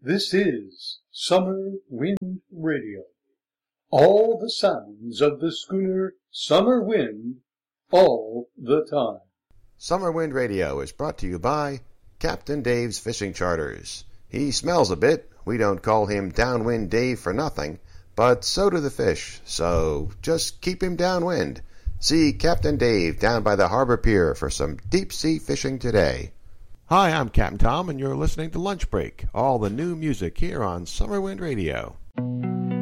This is Summer Wind Radio. All the sounds of the schooner Summer Wind, all the time. Summer Wind Radio is brought to you by Captain Dave's Fishing Charters. He smells a bit. We don't call him Downwind Dave for nothing, but so do the fish, so just keep him downwind. See Captain Dave down by the harbor pier for some deep-sea fishing today. Hi, I'm Captain Tom, and you're listening to Lunch Break, all the new music here on Summer Wind Radio.